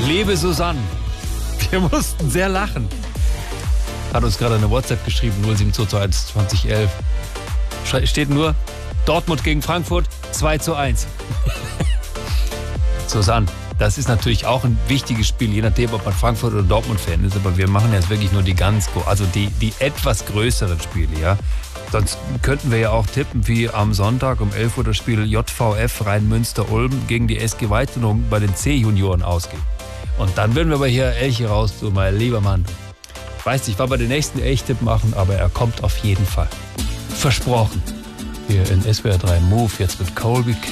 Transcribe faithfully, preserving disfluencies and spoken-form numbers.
Liebe Susanne, wir mussten sehr lachen. Hat uns gerade eine WhatsApp geschrieben, null sieben zwei zwei eins zwanzig elf. Steht nur, Dortmund gegen Frankfurt, zwei zu eins. Susanne, das ist natürlich auch ein wichtiges Spiel, je nachdem, ob man Frankfurt oder Dortmund-Fan ist. Aber wir machen jetzt wirklich nur die ganz, also die, die etwas größeren Spiele, ja. Sonst könnten wir ja auch tippen, wie am Sonntag um elf Uhr das Spiel J V F Rhein-Münster-Ulm gegen die S G Weizenung bei den C-Junioren ausgeht. Und dann würden wir aber hier Elche raus tun, mein lieber Mann. Ich weiß nicht, wann wir den nächsten Elchtipp machen, aber er kommt auf jeden Fall. Versprochen. Hier in S W R drei Move, jetzt mit Colby